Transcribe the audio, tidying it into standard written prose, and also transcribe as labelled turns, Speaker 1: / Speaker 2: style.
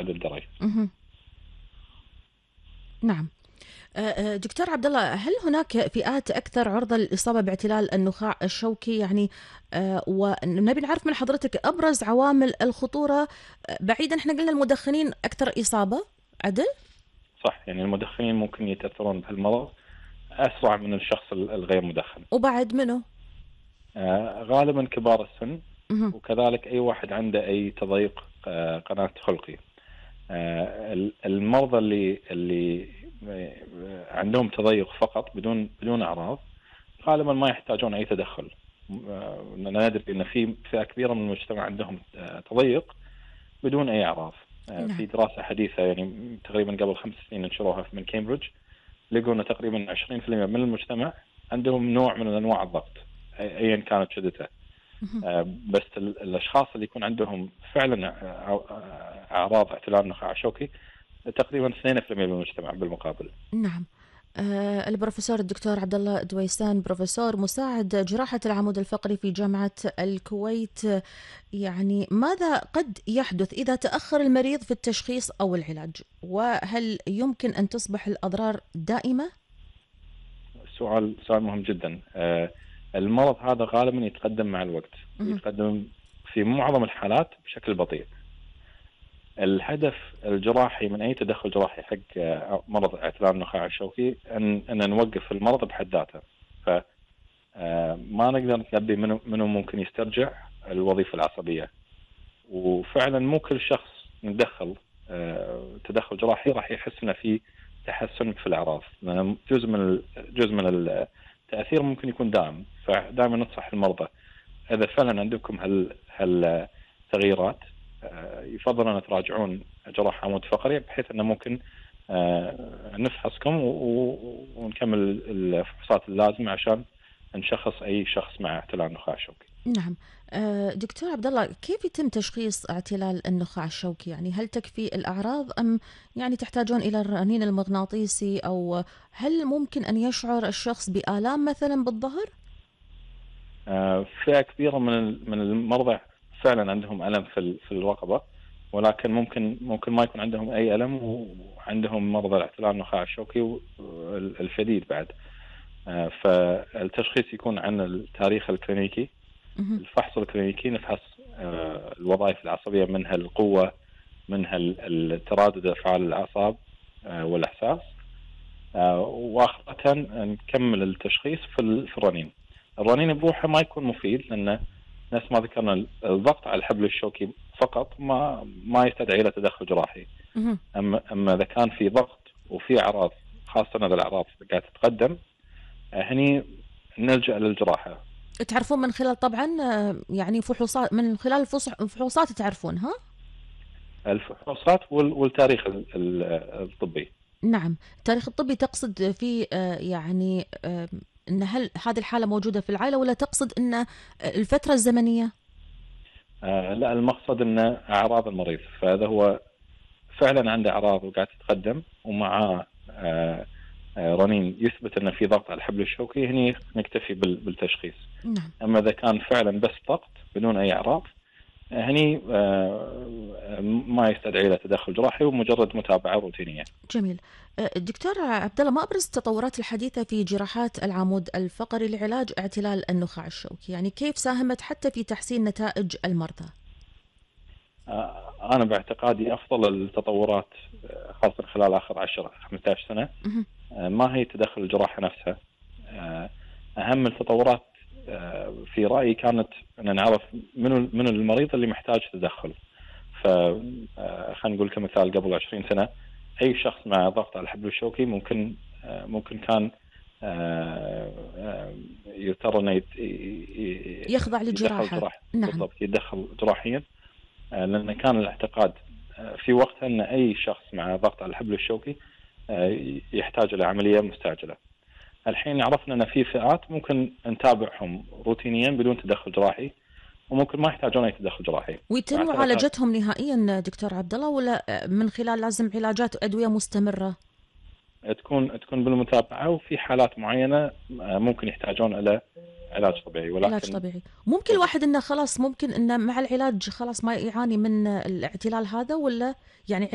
Speaker 1: بعد الدرج.
Speaker 2: نعم. دكتور عبد الله، هل هناك فئات أكثر عرضة للإصابة باعتلال النخاع الشوكي يعني؟ ونبي نعرف من حضرتك أبرز عوامل الخطورة. بعيدا، احنا قلنا المدخنين أكثر إصابة، عدل؟
Speaker 1: صح، يعني المدخنين ممكن يتأثرون بهالمرض أسرع من الشخص الغير مدخن.
Speaker 2: وبعد منه؟
Speaker 1: غالبا كبار السن،
Speaker 2: مهم.
Speaker 1: وكذلك أي واحد عنده أي تضيق قناة خلقي. المرضى اللي عندهم تضيق فقط بدون أعراض غالبا ما يحتاجون أي تدخل. ندري أن في فئة كبيرة من المجتمع عندهم تضيق بدون أي أعراض.
Speaker 2: نعم.
Speaker 1: في دراسة حديثة يعني تقريبا قبل 5 سنين نشروها من كامبريدج، لقوا أن تقريبا 20% من المجتمع عندهم نوع من أنواع الضغط أيا كانت شدته.
Speaker 2: مهم.
Speaker 1: بس الأشخاص اللي يكون عندهم فعلا أعراض اعتلال النخاع الشوكي تقريبا 2% من المجتمع بالمقابل.
Speaker 2: نعم. البروفيسور الدكتور عبد الله دويسان، بروفيسور مساعد جراحة العمود الفقري في جامعة الكويت، يعني ماذا قد يحدث إذا تأخر المريض في التشخيص أو العلاج؟ وهل يمكن أن تصبح الأضرار دائمة؟
Speaker 1: سؤال مهم جدا. المرض هذا غالبا يتقدم مع الوقت،
Speaker 2: مهم.
Speaker 1: يتقدم في معظم الحالات بشكل بطيء. الهدف الجراحي من أي تدخل جراحي حق مرض اعتلال النخاع الشوكي أن نوقف المرض بحد ذاته. فما نقدر نخبي منه ممكن يسترجع الوظيفة العصبية. وفعلا مو كل شخص ندخل تدخل جراحي راح يحس انه في تحسن في الأعراض، لأن جزء من التأثير ممكن يكون دائم. فدائما ننصح المرضى إذا فعلا عندكم هالتغييرات يفضل أن تراجعون جراح عمود فقري، بحيث أنه ممكن نفحصكم ونكمل الفحوصات اللازمة عشان نشخص أي شخص مع اعتلال نخاع شوكي.
Speaker 2: نعم. دكتور عبد الله، كيف يتم تشخيص اعتلال النخاع الشوكي؟ يعني هل تكفي الأعراض أم يعني تحتاجون إلى الرنين المغناطيسي، أو هل ممكن أن يشعر الشخص بآلام مثلا بالظهر؟
Speaker 1: فئة كبيرة من المرضى فعلا عندهم ألم في الرقبة، ولكن ممكن ما يكون عندهم أي ألم، وعندهم مرضى الاعتلال النخاع الشوكي الشديد بعد. فالتشخيص يكون عن التاريخ الكلينيكي،
Speaker 2: مهم.
Speaker 1: الفحص الكلينيكي، نفحص الوظائف العصبية، منها القوة، منها التردد أفعال الأعصاب والإحساس، وآخرة نكمل التشخيص في الرنين. الرنين بروحه ما يكون مفيد، لأن نفس ما ذكرنا الضغط على الحبل الشوكي فقط ما يستدعي له تدخل جراحي.
Speaker 2: مهم.
Speaker 1: أما إذا كان في ضغط وفي أعراض، خاصة إذا الأعراض قاعدة تتقدم، هني نلجأ للجراحة.
Speaker 2: تعرفون من خلال طبعا يعني فحوصات، من خلال الفحوصات تعرفون، ها؟
Speaker 1: الفحوصات والتاريخ الطبي.
Speaker 2: نعم. التاريخ الطبي تقصد في يعني أن هل هذه الحالة موجودة في العائلة، ولا تقصد أن الفترة الزمنية؟
Speaker 1: لا، المقصد أن أعراض المريض، فهذا هو فعلا عنده أعراض وقاعد تتقدم ومع رنين يثبت أن في ضغط على الحبل الشوكي، هني نكتفي بالتشخيص.
Speaker 2: نعم.
Speaker 1: أما إذا كان فعلا بس ضغط بدون أي أعراض، هني ما يستدعي له تدخل جراحي ومجرد متابعة روتينية.
Speaker 2: جميل. دكتور عبد الله، ما أبرز التطورات الحديثة في جراحات العمود الفقري لعلاج اعتلال النخاع الشوكي؟ يعني كيف ساهمت حتى في تحسين نتائج المرضى؟
Speaker 1: أنا باعتقادي أفضل التطورات خاصة خلال آخر 10-15 سنة
Speaker 2: مهم.
Speaker 1: ما هي تدخل الجراحة نفسها. أهم التطورات في رأيي كانت أن نعرف من المريض اللي محتاج تدخل. فخلينا نقول كمثال قبل 20 سنة أي شخص مع ضغط على الحبل الشوكي ممكن كان يضطر أنه
Speaker 2: يخضع
Speaker 1: يدخل
Speaker 2: للجراحة.
Speaker 1: جراح،
Speaker 2: نعم.
Speaker 1: بالضبط يدخل جراحيا، لأن كان الاعتقاد في وقتها أن أي شخص مع ضغط على الحبل الشوكي يحتاج إلى عملية مستعجلة. الحين عرفنا أن في فئات ممكن نتابعهم روتينيا بدون تدخل جراحي، وممكن ما يحتاجون أي تدخل جراحي.
Speaker 2: ويتم معالجتهم نهائيا دكتور عبد الله، ولا من خلال لازم علاجات أدوية مستمرة؟
Speaker 1: تكون بالمتابعة، وفي حالات معينة ممكن يحتاجون إلى علاج طبيعي،
Speaker 2: علاج
Speaker 1: ولكن
Speaker 2: طبيعي. ممكن
Speaker 1: بالضبط.
Speaker 2: الواحد انه خلاص ممكن انه مع العلاج خلاص ما يعاني من الاعتلال هذا، ولا يعني